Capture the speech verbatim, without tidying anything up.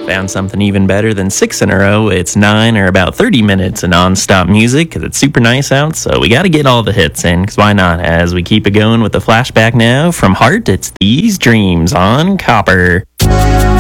Found something even better than six in a row. It's nine or about thirty minutes of non-stop music because it's super nice out, so we got to get all the hits in, because why not? As we keep it going with the flashback now, from Heart, it's These Dreams on Copper.